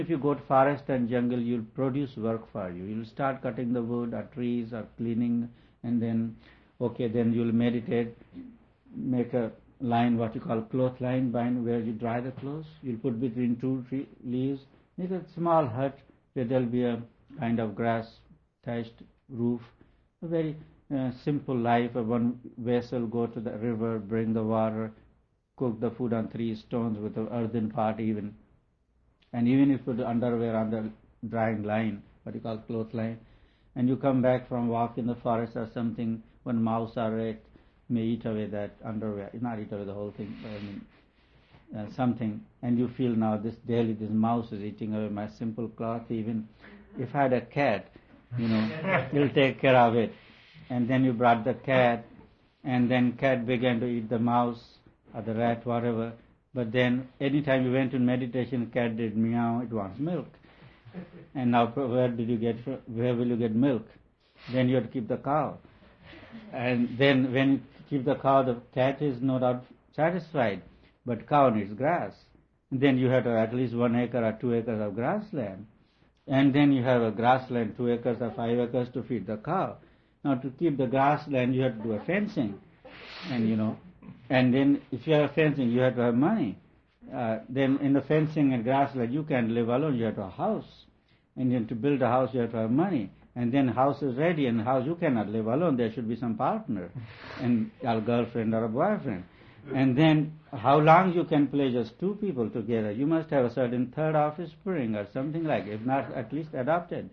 If you go to forest and jungle, you'll produce work for you. You'll start cutting the wood or trees or cleaning, and then, okay, then you'll meditate, make a line, what you call cloth line, bind where you dry the clothes. You'll put between two leaves. Make a small hut where there'll be a kind of grass-thatched roof. A very simple life. One vessel, go to the river, bring the water, cook the food on 3 stones with an earthen pot even. And even if you put underwear on the drying line, what you call cloth line, and you come back from walk in the forest or something, one mouse or rat may eat away that underwear, not eat away the whole thing, but I mean something, and you feel now this mouse is eating away my simple cloth. Even if I had a cat, he'll take care of it. And then you brought the cat, and then cat began to eat the mouse or the rat, whatever. But then anytime you went in meditation, cat did meow, it wants milk. And now where will you get milk? Then you have to keep the cow. And then when you keep the cow, the cat is no doubt satisfied, but cow needs grass. And then you have to have at least 1 acre or 2 acres of grassland. And then you have a grassland, 2 acres or 5 acres to feed the cow. Now to keep the grassland, you have to do a fencing. And then if you have fencing, you have to have money. Then in the fencing and grassland, you can't live alone, you have to have a house. And then to build a house, you have to have money. And then house is ready, and house you cannot live alone, there should be some partner, and a girlfriend or a boyfriend. And then how long you can play just 2 people together? You must have a certain third offspring or something like it, if not at least adopted.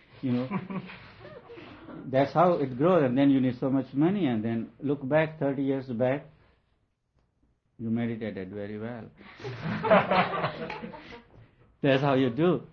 That's how it grows, and then you need so much money, and then look back 30 years back, you meditated very well. That's how you do.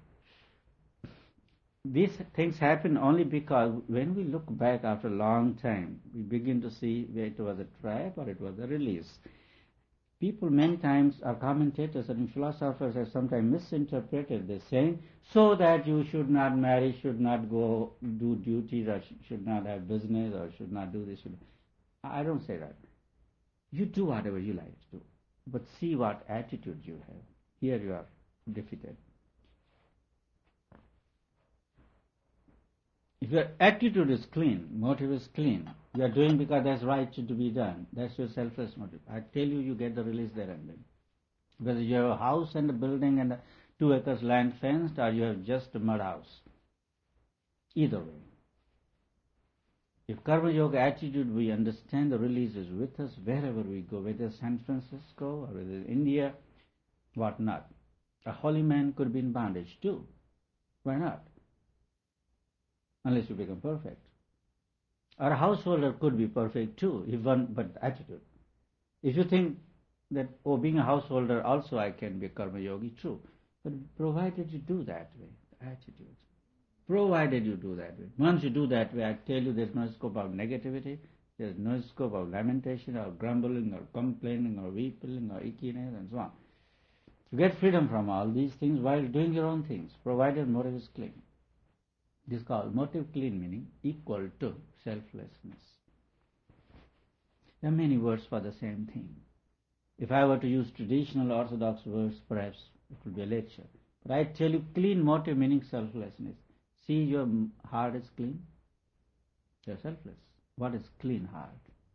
These things happen only because when we look back after a long time, we begin to see whether it was a trap or it was a release. People many times, our commentators and philosophers have sometimes misinterpreted this, saying, so that you should not marry, should not go do duties, or should not have business, or should not do this. I don't say that. You do whatever you like to do, but see what attitude you have. Here you are defeated. If your attitude is clean, motive is clean, you are doing because that's right to be done. That's your selfless motive. I tell you, you get the release there and then. Whether you have a house and a building and a 2 acres land fenced, or you have just a mud house. Either way. If Karma Yoga attitude, we understand the release is with us wherever we go, whether San Francisco or whether India, what not. A holy man could be in bondage too. Why not? Unless you become perfect. Or a householder could be perfect too, but attitude. If you think that, being a householder also I can be a Karma Yogi, true. But provided you do that way, attitude. Provided you do that way. Once you do that way, I tell you there's no scope of negativity, there's no scope of lamentation or grumbling or complaining or weeping or ickiness and so on. You get freedom from all these things while doing your own things, provided motive is clean. This is called motive clean, meaning equal to selflessness. There are many words for the same thing. If I were to use traditional orthodox words, perhaps it would be a lecture. But I tell you, clean motive meaning selflessness. See, your heart is clean, you're selfless. What is clean heart?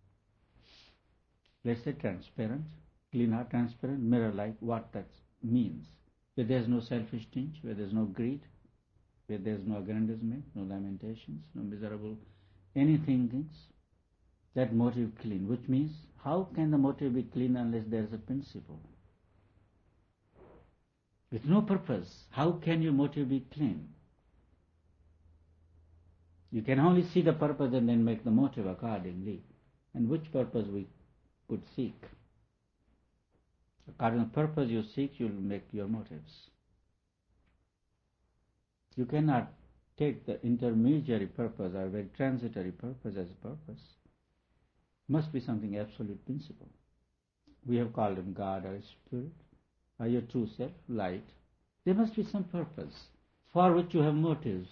Let's say transparent. Clean heart, transparent, mirror-like, what that means. Where there's no selfish tinge, where there's no greed, where there's no aggrandizement, no lamentations, no miserable anything. That motive clean, which means how can the motive be clean unless there is a principle? With no purpose, how can your motive be clean? You can only see the purpose and then make the motive accordingly. And which purpose we could seek? According to the purpose you seek, you will make your motives. You cannot take the intermediary purpose or very transitory purpose as a purpose. Must be something absolute principle. We have called him God or Spirit, or your true self, light. There must be some purpose for which you have motives.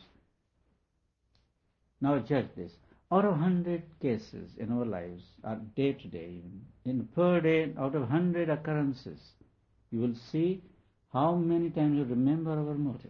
Now judge this. Out of 100 cases in our lives, or day to day even, in per day, out of 100 occurrences, you will see How many times you remember our motive?